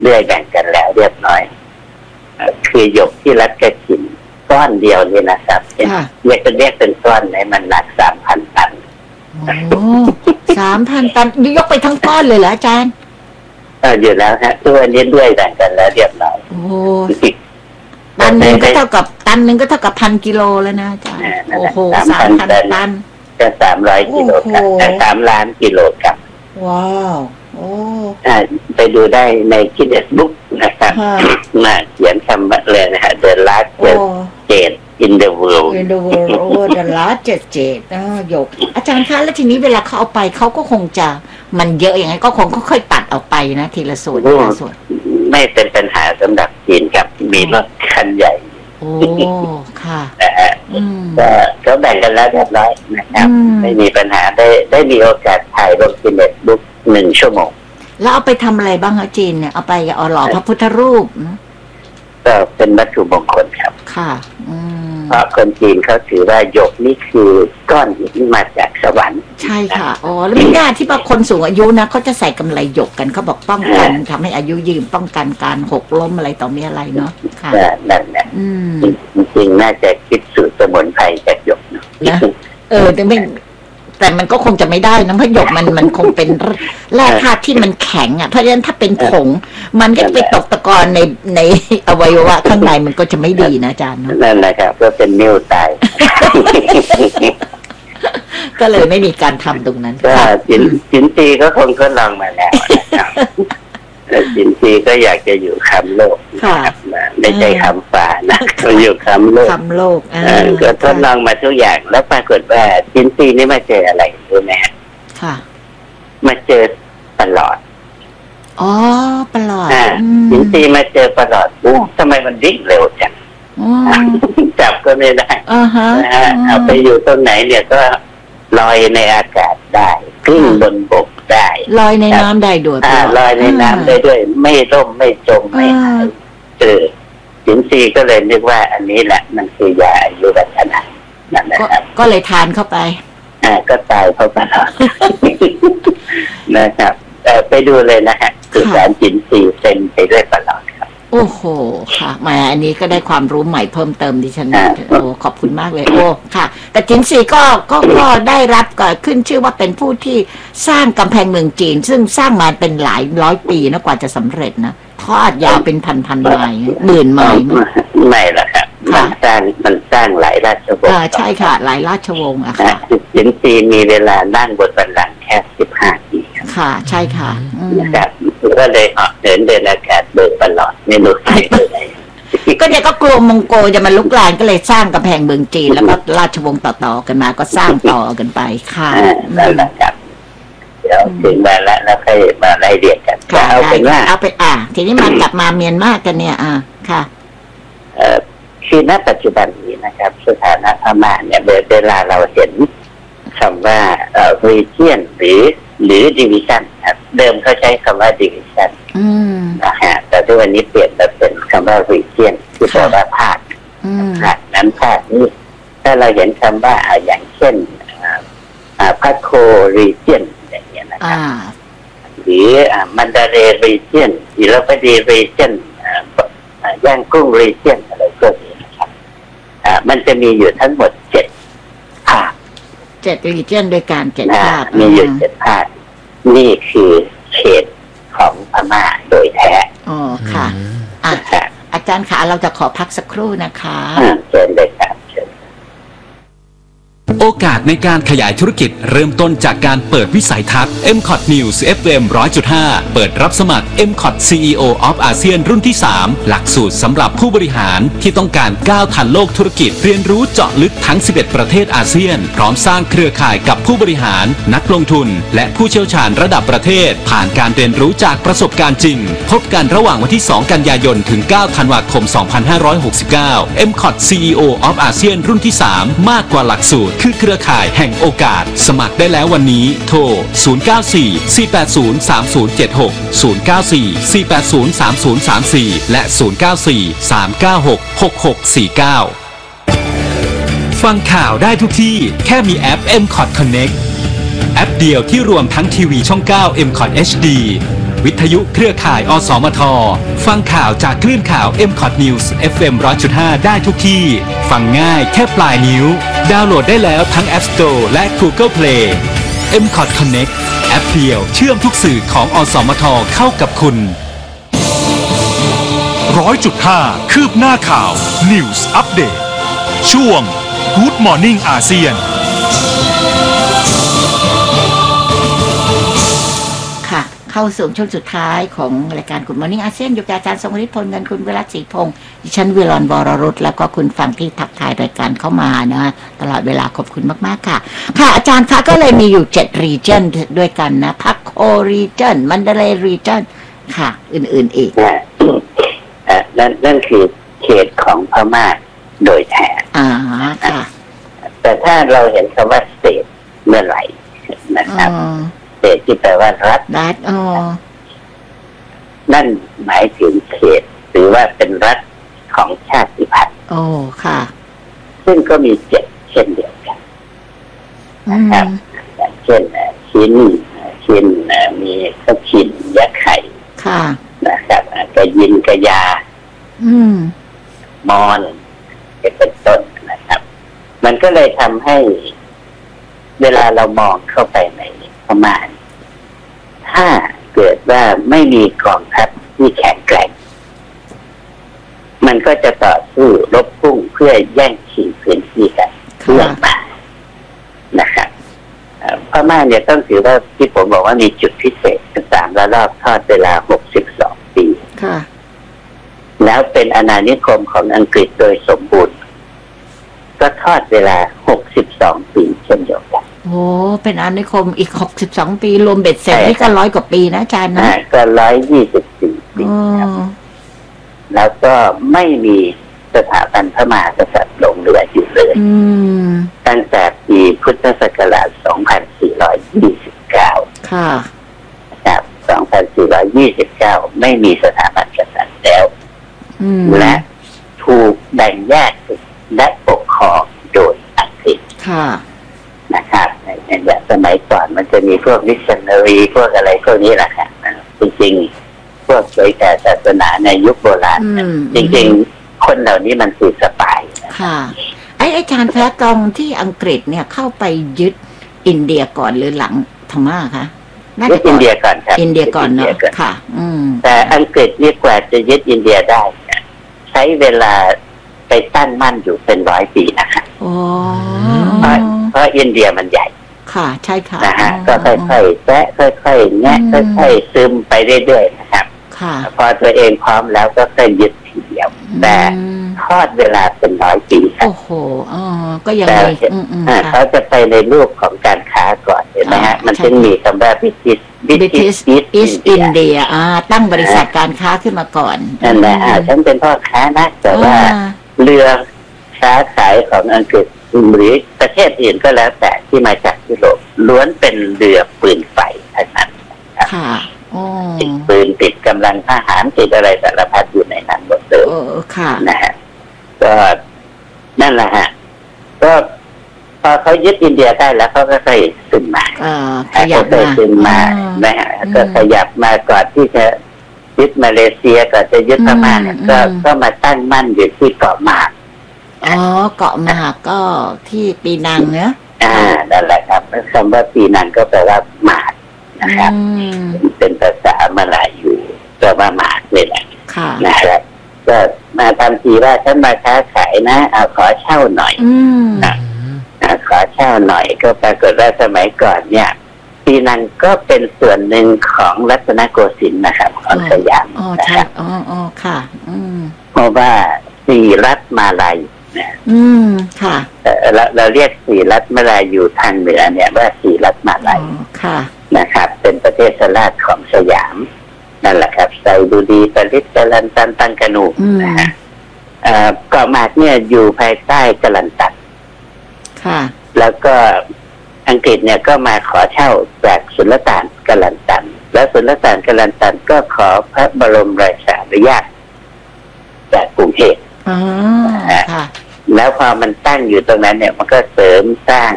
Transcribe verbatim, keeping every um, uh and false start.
เลื่อยแบ่งกันแล้วเรียบร้อยคือหยกที่รัดกระถิ่นก้อนเดียวนี่นะครับเรียกเป็นเรียกเป็นก้อนไหนมันหนักสามพันตันโอ้สามพันตันยกไปทั้งก้อนเลยเหรออาจารย์เอออยู่แล้วฮะตัวนี้ด้วยแบ่งกันแล้วเรียบร้อยโอ้ตันหนึ่งก็เท่ากับตันหนึ่งก็เท่ากับพันกิโลแล้วนะอาจารย์โอ้โหสามพันตันก็สามร้อยกิโลกรัมสามล้านกิโลกรัมว้าวโอ้ไปดูได้ใน Guinness Book นะครับมาเขียนคำเลยนะฮะ The largest jade in the world in the world โอ้ The largest jade อ่าหยกอาจารย์คะแล้วทีนี้เวลาเขาเอาไปเขาก็คงจะมันเยอะอย่างไงก็คงค่อยๆตัดออกไปนะทีละส่วนทีละส่วนไม่เป็นปัญหาสำหรับจีนกับมีรถคันใหญ่โอ้ค่ะนะฮะก็เขาแบ่งกันแล้วเรียบร้อยนะครับไม่มีปัญหาได้ได้มีโอกาสถ่ายลง Guinness Book หนึ่งชั่วโมงแล้วเอาไปทำอะไรบ้างคะจีนเนี่ยเอาไปเอาหล่อพระพุทธรูปก็เป็นวัตถุมงคลครับค่ะเพราะคนจีนเขาถือว่าหยกนี่คือก้อนหินมาจากสวรรค์ใช่ค่ะอ๋อแล้วมีญาติที่บางคนสูงอายุนะเขาจะใส่กำไรหยกกันเขาบอกป้องกันทำให้อายุยืนป้องกันการหกล้มอะไรต่อมีอะไรเนาะค่ะนั่นแหละจริงๆน่าจะคิดสูตรสมุนไพรจากหยกนะเออแต่ไม่แต่มันก็คงจะไม่ได้นะเพราะหยกมันมันคงเป็นแร่ธาตุที่มันแข็งอ่ะเพราะฉะนั้นถ้าเป็นผงมันก็ไปตกตะกอนในในอวัยวะข้างในมันก็จะไม่ดีนะอาจารย์นั่นแหละครับก็เป็นนิ้วตายก็เลยไม่มีการทำตรงนั้นก็จินจินตีก็คงก็ลองมาแล้วนะครับจินตีก็อยากจะอยู่คำโลกนะครับไม่ใช่คำฟ้านะก็อยู่คำโลกคำโลกก็ทดลองมาทุกอย่างแล้วปรากฏว่าจินตีนี่มาเจออะไรรู้ไหมค่ะมาเจอประหลอดอ๋อประหลอดจินตีมาเจอประหลอดโอ้ทำไมมันดิ้นเร็วจังจับก็ไม่ได้เอาไปอยู่ตรงไหนเนี่ยก็ลอยในอากาศได้ขึ้นบนบกได้ลอยในน้ำได้ด้วยลอยในน้ำได้ด้วยไม่ร่มไม่จมไม่หายเออสินซีก็เลยนึกว่าอันนี้แหละมันคือยาอายุวัฒนะนั่นแหละครับก็เลยทานเข้าไปอ่าก็ตายเข้าไปแล้วนะครับแต่ไปดูเลยนะฮะคือสารสินซีเต็มไปด้วยประหลอดครับโอ้โหค่ะมาอันนี้ก็ได้ความรู้ใหม่เพิ่มเติมดิฉันโอ้ขอบคุณมากเลยโอ้ค่ะแต่จินซีก็ก็ก็ได้รับก็ขึ้นชื่อว่าเป็นผู้ที่สร้างกำแพงเมืองจีนซึ่งสร้างมาเป็นหลายร้อยปีนะกว่าจะสำเร็จนะทอดยาวเป็นพันพันไม้หมื่นไม้ไม่ละครับมันสร้างมันสร้างหลายราชวงศ์ใช่ค่ะหลายราชวงศ์อะค่ะจินซีมีเวลานั่งบนบัลลังก์แค่สิบห้าปีค่ะใช่ค่ะนะครับก็เลยเหาะเดินเดินอากาศเดินตลอดไม่รู้ใครเลยก็เนี่ยก็กลัวมองโกจะมาลุกลานก็เลยสร้างกำแพงเมืองจีนแล้วก็ราชวงศ์ต่อๆกันมาก็สร้างต่อกันไปค่ะนั่นแหละครับเดี๋ยวถึงมาแล้วแล้วค่อยมาไล่เรียนกันเอาเป็นว่าเอาไปอ่ะทีนี้มากลับมาเมียนมากันเนี่ยอ่ะค่ะเอ่อคือณปัจจุบันนี้นะครับสถานะพม่าเนี่ยเวลาเราเห็นคำว่าเอ่อ region หรือหรือ division ครับเดิมเขาใช้คำว่า division นะฮะแต่ทุกวันนี้เปลี่ยนมาเป็นคำว่า region ที่แปลว่าภาคภาคนั้นภาคนี้ถ้าเราเห็นคำว่าอย่างเช่นพัทโค region อย่างเงี้ยนะครับหรือมันดาเร region อิรปดี region ย่างกุ้ง region อะไรพวกนี้นะครับมันจะมีอยู่ทั้งหมดเจ็ดภาคเจ็ดรีเจียนโดยการเจ็ดภาคมีอยู่เจ็ดภาคนี่คือเขตของพม่าโดยแท้อ๋อค่ะอ่ะอาจารย์คะเราจะขอพักสักครู่นะคะเชิญเลยครับโอกาสในการขยายธุรกิจเริ่มต้นจากการเปิดวิสัยทัศน์ เอ็ม คอท News เอฟ เอ็ม หนึ่งร้อยจุดห้า เปิดรับสมัคร เอ็ม คอท ซี อี โอ of อาเซียนรุ่นที่สามหลักสูตรสำหรับผู้บริหารที่ต้องการก้าวทันโลกธุรกิจเรียนรู้เจาะลึกทั้งสิบเอ็ดประเทศอาเซียนพร้อมสร้างเครือข่ายกับผู้บริหารนักลงทุนและผู้เชี่ยวชาญระดับประเทศผ่านการเรียนรู้จากประสบการณ์จริงพบกันระหว่างวันที่สองกันยายนถึงเก้าธันวาคมสองพันห้าร้อยหกสิบเก้า เอ็ม คอท ซี อี โอ of อาเซียนรุ่นที่สามมากกว่าหลักสูตรคือเครือข่ายแห่งโอกาสสมัครได้แล้ววันนี้โทรศูนย์ เก้า สี่ สี่ แปด ศูนย์ สาม ศูนย์ เจ็ด หก ศูนย์ เก้า สี่ สี่ แปด ศูนย์ สาม ศูนย์ สาม สี่และศูนย์ เก้า สี่ สาม เก้า หก หก หก สี่ เก้าฟังข่าวได้ทุกที่แค่มีแอป เอ็ม คอท Connect แอปเดียวที่รวมทั้งทีวีช่องเก้า เอ็ม คอท เอช ดีวิทยุเครือข่ายอสมทฟังข่าวจากคลื่นข่าว เอ็ม คอท News เอฟ เอ็ม หนึ่งร้อยจุดห้า ได้ทุกที่ฟังง่ายแค่ปลายนิ้วดาวน์โหลดได้แล้วทั้ง App Store และ Google Play เอ็ม คอท Connect แอปเดียวเชื่อมทุกสื่อของอสมทเข้ากับคุณร้อยจุดห้าคืบหน้าข่าว News Update ช่วง Good Morning อาเซียนค่ะเข้าสู่ช่วงสุดท้ายของรายการ Good Morning อาเซียนอยู่กับอาจารย์ทรงฤทธิ์พลเงินคุณวิรัตศรีพงศ์ดิฉันวิรรณวรรุตแล้วก็คุณฟังที่ทักทายรายการเข้ามานะตลอดเวลาขอบคุณมากๆค่ะค่ะอาจารย์คะก็เลยมีอยู่เจ็ด region ด้วยกันนะพักโค region มันเดเลย์ region ค่ะอื่นๆอีกนั่นนั่นคือเขตของพม่าโดยแท้อ่าค่ะแต่ถ้าเราเห็นคำว่าสเตทเมื่อไหร่นะครับสเตทที่แปลว่ารัฐรัฐอ๋อนั่นหมายถึงเขตหรือว่าเป็นรัฐของชาติพันธุ์โอ้ค่ะซึ่งก็มีเจ็ดเช่นเดียวกันนะครับอย่างเช่นชินชินมีข้าวชินยะไข่ค่ะนะครับกะยินกะยาอืมมอนเป็นต้นนะครับมันก็เลยทำให้เวลาเรามองเข้าไปในพม่าถ้าเกิดว่าไม่มีกองทัพที่แข็งแกร่งมันก็จะต่อสู้รบพุ่งเพื่อแย่งชิงพื้นที่กันเพื่อมานะครับพม่าเนี่ยต้องถือว่าที่ผมบอกว่ามีจุดพิเศษสามระลอกทอดเวลาหกสิบสองปีค่ะแล้วเป็นอาณานิคมของอังกฤษโดยสมบูรณ์ก็ทอดเวลาหกสิบสองปีเช่นเดียวกันโอ้เป็นอาณานิคมอีกหกสิบสองปีรวมเบ็ดเสร็จนี่ก็ร้อยกว่าปีนะอาจารย์นะก็ร้อยยี่สิบสี่ปีครับแล้วก็ไม่มีสถาบันพระมหากษัตริย์ลงเรืออยู่เลยตั้งแต่ปีพุทธศักราชสองพันสี่ร้อยยี่สิบเก้าค่ะครับสองพันสี่ร้อยยี่สิบเก้าไม่มีสถาบันกษัตริย์แล้วและถูกแบ่งแยกและปกครองโดยอังกฤษค่ะนะครับในแบบสมัยก่อนมันจะมีพวกมิชชันนารีพวกอะไรพวกนี้แหละค่ะจริงๆพวกเผยแผ่ศาสนาในยุคโบราณจริงๆคนเหล่านี้มันคือสปายค่ะไอ้อาจารย์แพ้กองที่อังกฤษเนี่ยเข้าไปยึดอินเดียก่อนหรือหลังพม่าคะยึดอินเดียก่อนครับอินเดียก่อนเนาะค่ะอืมแต่อังกฤษนี่กว่าจะยึดอินเดียได้ใช้เวลาไปตั้งมั่นอยู่เป็นร้อยปีนะคะอ๋อเพราะเพราะอินเดียมันใหญ่ค่ะใช่ค่ะนะฮะก็ค่อยๆแซะค่อยๆแงะค่อยๆซึมไปเรื่อยๆนะครับค่ะพอตัวเองพร้อมแล้วก็ค่อยยึดทีเดียวแต่ทอดเวลาเป็นร้อยปีโอ้โหอ๋อก็ยังมีเขาจะไปในรูปของการค้าก่อนเห็นไหมฮะมันจึงมีคำว่าบิทิสบิทิสอีสอินเดียอ่าตั้งบริษัทการค้าขึ้นมาก่อนนั่นแหละอ่าฉันเป็นพ่อค้านะแต่ว่าเรือค้าขายของอังกฤษหรือประเทศอื่นก็แล้วแต่ที่มาจากยุโรปล้วนเป็นเรือปืนไฟทั้งนั้นค่ะติดปืนติดกำลังทหารติดอะไรสารพัดอยู่ในนั้นหมดเลยนะฮะก็นั่นแหละฮะก็พอเขายึดอินเดียได้แล้วเขาก็ค่อยซึมมาขยับมาซึมมานะฮะก็ขยับมาก่อนที่จะยึดมาเลเซียก่อนจะยึดพม่าเนี่ยก็ก็มาตั้งมั่นอยู่ที่เกาะหมากอ๋อเกาะหมากก็ที่ปีนังเนอะอ่านั่นแหละครับคำว่าปีนังก็แปลว่าหมากนะครับเป็นภาษามาลายูก็ว่าหมากนี่แหละนะครับก็มาทำทีว่าฉันมาค้าขายนะเอาขอเช่าหน่อยนะขอเช่าหน่อยก็ปรากฏว่าสมัยก่อนเนี่ยปีนังก็เป็นส่วนหนึ่งของรัตนโกสินทร์นะครับของสยามนะครับอ๋ออ๋อค่ะอืมเพราะว่าสี่รัฐมาลายอืมค่ะเราเราเรียกสี่รัฐมาลายอยู่ทางเหนือเนี่ยว่าสี่รัฐมาลายค่ะนะครับเป็นประเทศสลาดของสยามนั่นแหละครับไซบูดีปาริสกาลันตันตังกานูนะฮะเกาะหมากเนี่ยอยู่ภายใต้กาลันตันค่ะแล้วก็อังกฤษเนี่ยก็มาขอเช่าจากสุลต่านกาลันตันแล้วสุลต่านกาลันตันก็ขอพระบรมราชานุญาตจากกรุงเทพอ๋อค่ะแล้วพอมันตั้งอยู่ตรงนั้นเนี่ยมันก็เสริมสร้าง